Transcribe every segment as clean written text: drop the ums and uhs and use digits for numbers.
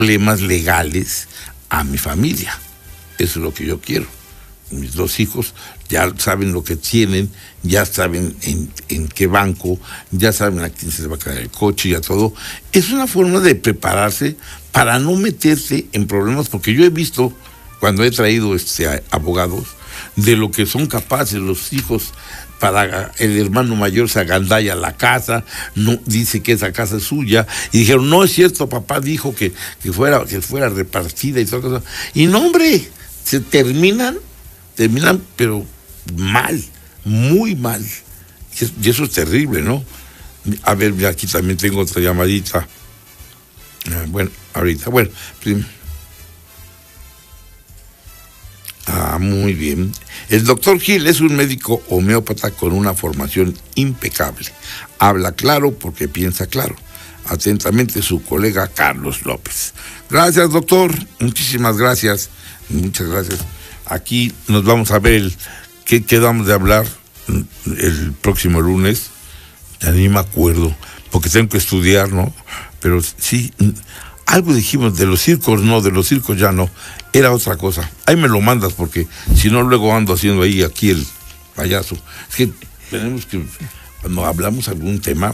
problemas legales a mi familia. Eso es lo que yo quiero. Mis 2 hijos ya saben lo que tienen, ya saben en qué banco, ya saben a quién se les va a caer el coche, ya todo. Es una forma de prepararse para no meterse en problemas, porque yo he visto, cuando he traído abogados, de lo que son capaces los hijos. Para el hermano mayor se agandalla la casa, no dice que esa casa es suya, y dijeron, no es cierto, papá dijo que fuera repartida y todo eso. Y no, hombre, se terminan, pero mal, muy mal. Y eso es terrible, ¿no? A ver, aquí también tengo otra llamadita. Bueno, ahorita, muy bien. El doctor Gil es un médico homeópata con una formación impecable. Habla claro porque piensa claro. Atentamente, su colega Carlos López. Gracias, doctor. Muchísimas gracias. Muchas gracias. Aquí nos vamos a ver qué quedamos de hablar el próximo lunes. Ya ni me acuerdo, porque tengo que estudiar, ¿no? Pero sí, algo dijimos de los circos, no, de los circos ya no. Era otra cosa. Ahí me lo mandas, porque si no luego ando haciendo aquí el payaso. Es que tenemos que, cuando hablamos algún tema,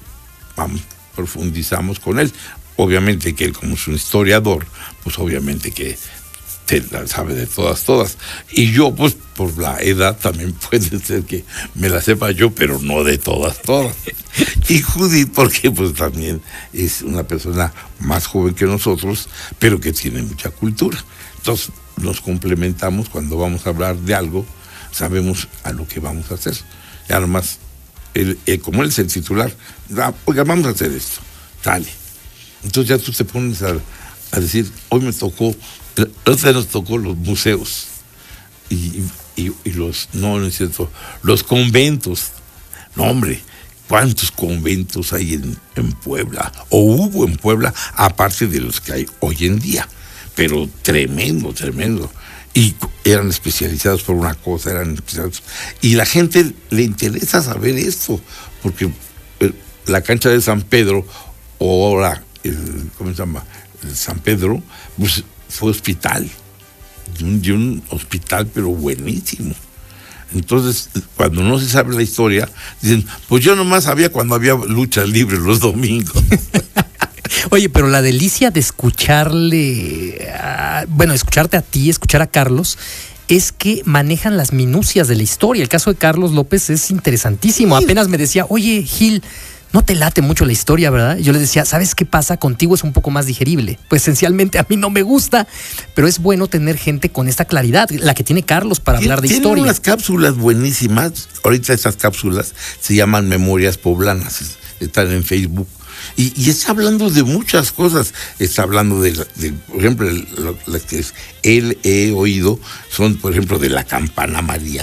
profundizamos con él. Obviamente que él, como es un historiador, pues obviamente que la sabe de todas. Y yo, pues, por la edad también puede ser que me la sepa yo, pero no de todas. Y Judith, porque pues también es una persona más joven que nosotros, pero que tiene mucha cultura. Entonces, nos complementamos cuando vamos a hablar de algo, sabemos a lo que vamos a hacer. Ya nomás, como él es el titular, oiga, vamos a hacer esto, dale. Entonces ya tú te pones a decir, hoy me tocó, otra nos tocó los museos y no es cierto, los conventos. No, hombre, ¿cuántos conventos hay en Puebla? O hubo en Puebla, aparte de los que hay hoy en día. Pero tremendo. Y eran especializados por una cosa, y la gente le interesa saber esto, porque la cancha de San Pedro, o ahora, ¿cómo se llama? El San Pedro, pues fue hospital, y un hospital, pero buenísimo. Entonces, cuando no se sabe la historia, dicen, pues yo nomás sabía cuando había luchas libres los domingos. Oye, pero la delicia de escucharte a ti, escuchar a Carlos, es que manejan las minucias de la historia. El caso de Carlos López es interesantísimo. Sí. Apenas me decía, oye, Gil, no te late mucho la historia, ¿verdad? Y yo le decía, ¿sabes qué pasa? Contigo es un poco más digerible. Pues esencialmente a mí no me gusta, pero es bueno tener gente con esta claridad, la que tiene Carlos para hablar de historia. Tiene unas cápsulas buenísimas. Ahorita esas cápsulas se llaman Memorias Poblanas. Están en Facebook. Y está hablando de muchas cosas. Está hablando de por ejemplo, las que él he oído son, por ejemplo, de la Campana María.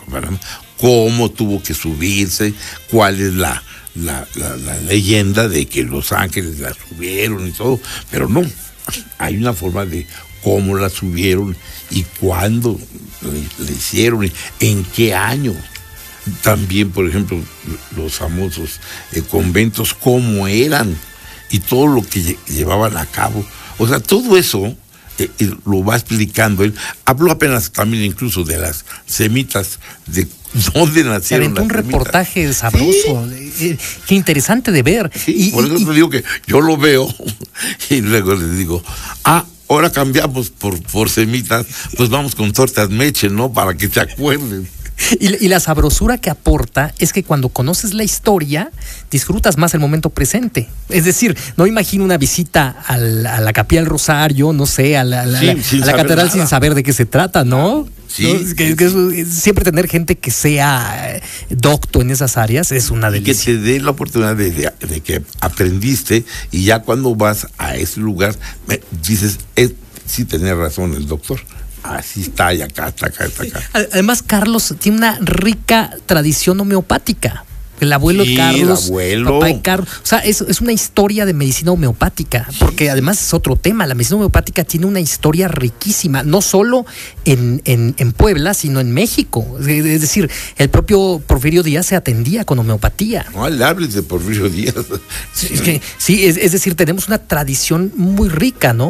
Cómo tuvo que subirse, cuál es la leyenda de que los ángeles la subieron y todo. Pero no, hay una forma de cómo la subieron y cuándo le hicieron, en qué año. También, por ejemplo, los famosos conventos, cómo eran y todo lo que llevaban a cabo. O sea, todo eso lo va explicando él. Habló apenas también incluso de las semitas, de dónde nacieron. Se aventó un reportaje sabroso, ¿sí? Qué interesante de ver. Sí, por eso te digo que yo lo veo y luego les digo, ahora cambiamos por semitas, pues vamos con tortas Meche, ¿no? Para que te acuerden. Y la sabrosura que aporta es que cuando conoces la historia, disfrutas más el momento presente. Es decir, no imagino una visita a la Capilla del Rosario, no sé, a la catedral sin saber de qué se trata, ¿no? Sí, ¿no? Que siempre tener gente que sea docto en esas áreas es una delicia. Y que te dé la oportunidad de que aprendiste, y ya cuando vas a ese lugar, dices, sí tenía razón el doctor. Así está, y acá está. Además, Carlos tiene una rica tradición homeopática. El abuelo de Carlos, papá de Carlos. O sea, es una historia de medicina homeopática, porque además es otro tema. La medicina homeopática tiene una historia riquísima, no solo en Puebla, sino en México. Es decir, el propio Porfirio Díaz se atendía con homeopatía. No le hables de Porfirio Díaz. Es decir, tenemos una tradición muy rica, ¿no?